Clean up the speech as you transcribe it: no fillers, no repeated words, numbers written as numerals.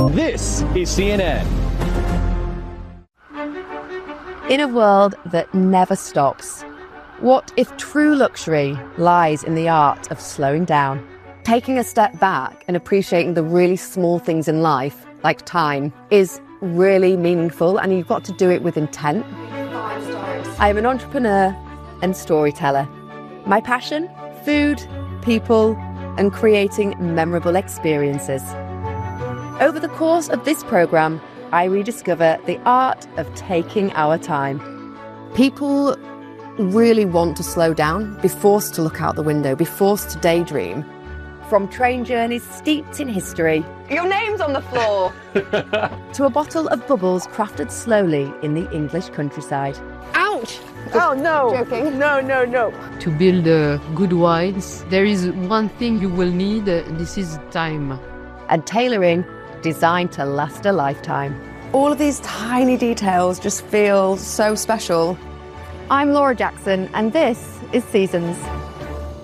This is CNN. In a world that never stops, what if true luxury lies in the art of slowing down? Taking a step back and appreciating the really small things in life, like time, is really meaningful, and you've got to do it with intent. I am an entrepreneur and storyteller. My passion? Food, people, and creating memorable experiences. Over the course of this programme, I rediscover the art of taking our time. People really want to slow down, be forced to look out the window, be forced to daydream. From train journeys steeped in history, your name's on the floor, to a bottle of bubbles crafted slowly in the English countryside. Ouch! Oh no! Joking. No. To build good wines, there is one thing you will need, this is time. And tailoring designed to last a lifetime. All of these tiny details just feel so special. I'm Laura Jackson, and this is Seasons.